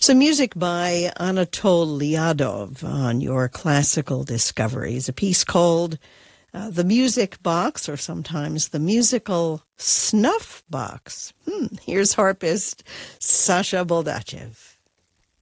Some music by Anatol Liadov on your classical discoveries. A piece called The Music Box, or sometimes The Musical Snuff Box. Here's harpist Sasha Boldachev.